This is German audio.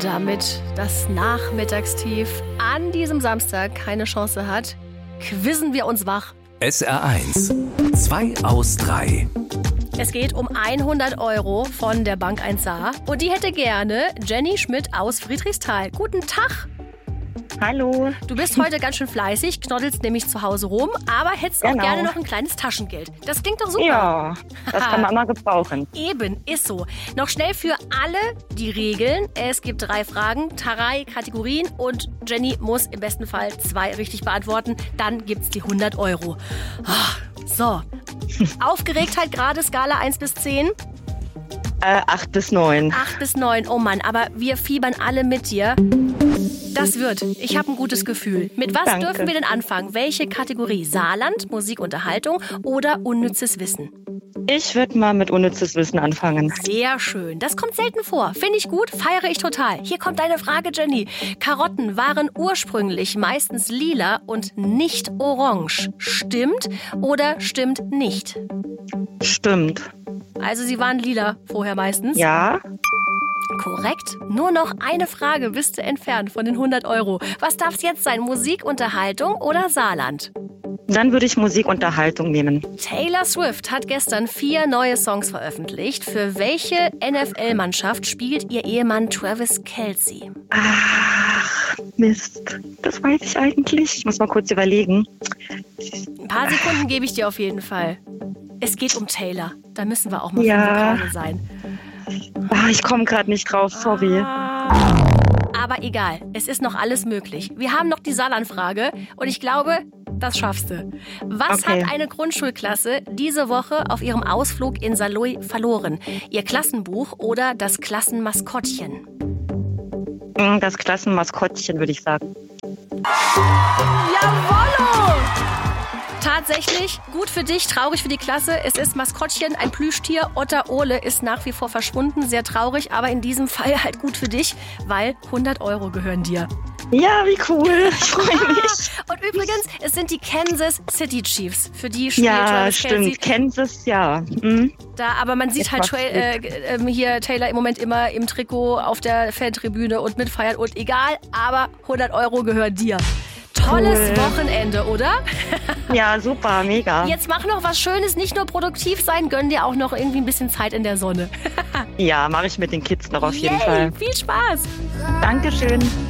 damit das Nachmittagstief an diesem Samstag keine Chance hat, quizzen wir uns wach. SR1, 2 aus 3. Es geht um 100 € von der Bank 1 Saar. Und die hätte gerne Jenny Schmidt aus Friedrichsthal. Guten Tag. Hallo. Du bist heute ganz schön fleißig, knoddelst nämlich zu Hause rum, aber hättest auch gerne noch ein kleines Taschengeld. Das klingt doch super. Ja, das kann man mal gebrauchen. Eben, ist so. Noch schnell für alle die Regeln. Es gibt 3 Fragen, 3 Kategorien und Jenny muss im besten Fall 2 richtig beantworten. Dann gibt's die 100 €. So, Aufgeregtheit gerade, Skala 1 bis 10? 8 bis 9. 8 bis 9, oh Mann, aber wir fiebern alle mit dir. Das wird. Ich habe ein gutes Gefühl. Mit was dürfen wir denn anfangen? Welche Kategorie? Saarland, Musik, Unterhaltung oder unnützes Wissen? Ich würde mal mit unnützes Wissen anfangen. Sehr schön. Das kommt selten vor. Finde ich gut, feiere ich total. Hier kommt deine Frage, Jenny. Karotten waren ursprünglich meistens lila und nicht orange. Stimmt oder stimmt nicht? Stimmt. Also sie waren lila vorher meistens? Ja. Korrekt. Nur noch eine Frage bist du entfernt von den 100 €. Was darf es jetzt sein? Musik, Unterhaltung oder Saarland? Dann würde ich Musikunterhaltung nehmen. Taylor Swift hat gestern 4 neue Songs veröffentlicht. Für welche NFL-Mannschaft spielt ihr Ehemann Travis Kelce? Ach, Mist. Das weiß ich eigentlich. Ich muss mal kurz überlegen. Ein paar Sekunden gebe ich dir auf jeden Fall. Es geht um Taylor. Da müssen wir auch mal musikalisch sein. Ich komme gerade nicht drauf, sorry. Aber egal, es ist noch alles möglich. Wir haben noch die Saarland-Frage und ich glaube, das schaffst du. Was hat eine Grundschulklasse diese Woche auf ihrem Ausflug in Saarlouis verloren? Ihr Klassenbuch oder das Klassenmaskottchen? Das Klassenmaskottchen, würde ich sagen. Jawollo! Tatsächlich, gut für dich, traurig für die Klasse. Es ist Maskottchen, ein Plüschtier. Otter Ole ist nach wie vor verschwunden. Sehr traurig, aber in diesem Fall halt gut für dich, weil 100 € gehören dir. Ja, wie cool. Ich freue mich. Und übrigens, es sind die Kansas City Chiefs. Für die spielt Travis stimmt. Kansas, ja. Aber man sieht halt hier Taylor im Moment immer im Trikot auf der Fantribüne und mitfeiern. Und egal, aber 100 € gehören dir. Tolles Wochenende, oder? Ja, super, mega. Jetzt mach noch was Schönes, nicht nur produktiv sein, gönn dir auch noch irgendwie ein bisschen Zeit in der Sonne. Ja, mache ich mit den Kids noch auf jeden Fall. Viel Spaß. Dankeschön.